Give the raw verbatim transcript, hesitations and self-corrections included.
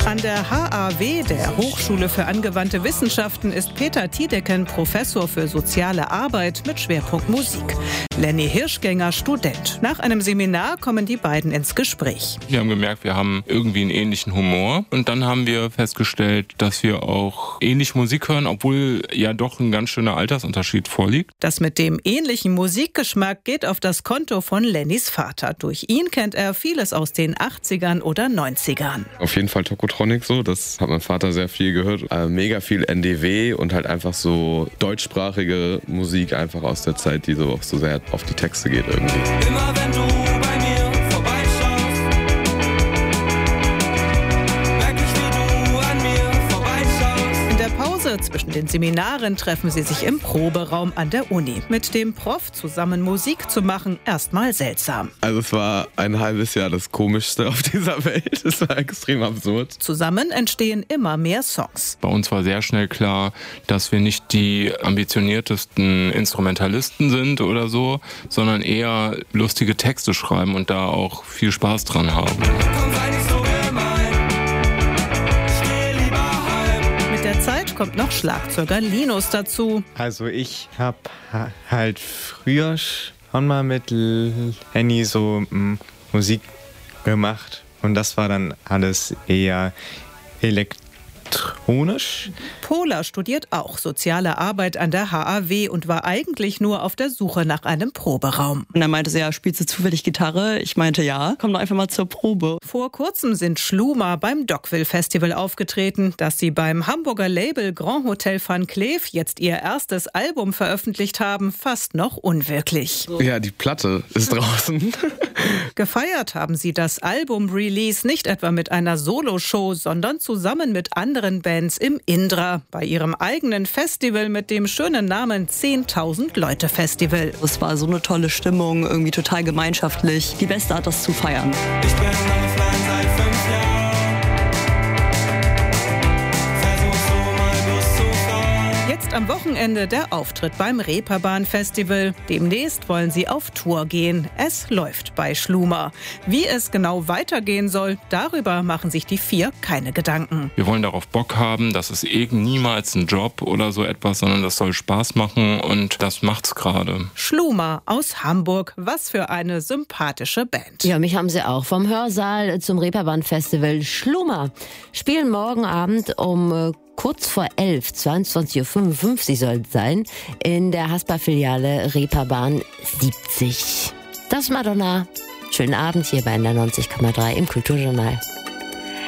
An der H A W, der Hochschule für angewandte Wissenschaften, ist Peter Tiedecken Professor für soziale Arbeit mit Schwerpunkt Musik. Lenny Hirschgänger Student. Nach einem Seminar kommen die beiden ins Gespräch. Wir haben gemerkt, wir haben irgendwie einen ähnlichen Humor. Und dann haben wir festgestellt, dass wir auch ähnlich Musik hören, obwohl ja doch ein ganz schöner Altersunterschied vorliegt. Das mit dem ähnlichen Musikgeschmack geht auf das Konto von Lennys Vater. Durch ihn kennt er vieles aus den achtzigern oder neunzigern. Auf jeden Fall Tokotronic so, das hat mein Vater sehr viel gehört. Äh, mega viel N D W und halt einfach so deutschsprachige Musik einfach aus der Zeit, die so auch so sehr auf die Texte geht irgendwie. Immer wenn du bei mir vorbeischaust, merk ich, wie du an mir vorbeischaust. In der Pause zwischen den Seminaren treffen sie sich im Proberaum an der Uni. Mit dem Prof zusammen Musik zu machen, erstmal seltsam. Also es war ein halbes Jahr das Komischste auf dieser Welt. Es war extrem absurd. Zusammen entstehen immer mehr Songs. Bei uns war sehr schnell klar, dass wir nicht die ambitioniertesten Instrumentalisten sind oder so, sondern eher lustige Texte schreiben und da auch viel Spaß dran haben. Komm, sei nicht so gemein, ich geh lieber heim. Mit der Zeit kommt noch Schlagzeuger Linus dazu. Also ich habe halt früher schon mal mit Lenny so m, Musik gemacht und das war dann alles eher elektronisch. Pola studiert auch soziale Arbeit an der H A W und war eigentlich nur auf der Suche nach einem Proberaum. Und er meinte sie, ja, spielst du zufällig Gitarre? Ich meinte, ja, komm doch einfach mal zur Probe. Vor kurzem sind Schluma beim Dockville Festival aufgetreten. Dass sie beim Hamburger Label Grand Hotel Van Cleef jetzt ihr erstes Album veröffentlicht haben, fast noch unwirklich. Ja, die Platte ist draußen. Gefeiert haben sie das Album-Release nicht etwa mit einer Soloshow, sondern zusammen mit anderen Bands im Indra bei ihrem eigenen Festival mit dem schönen Namen zehntausend Leute Festival. Es war so eine tolle Stimmung, irgendwie total gemeinschaftlich. Die beste Art, das zu feiern. Ich bin offline seit fünf Jahren, versuch so mal bloß zu fahren. Jetzt am Wochenende der Auftritt beim Reeperbahn Festival. Demnächst wollen sie auf Tour gehen. Es läuft bei Schluma. Wie es genau weitergehen soll, darüber machen sich die vier keine Gedanken. Wir wollen darauf Bock haben, das ist eben niemals ein Job oder so etwas, sondern das soll Spaß machen und das macht's gerade. Schluma aus Hamburg, was für eine sympathische Band. Ja, mich haben sie auch vom Hörsaal zum Reeperbahn Festival. Schluma spielen morgen Abend um äh, kurz vor elf, zweiundzwanzig Uhr fünfundfünfzig soll es sein, in der Haspa-Filiale Reeperbahn siebzig. Das ist Madonna. Schönen Abend hier bei neunzig Komma drei im Kulturjournal.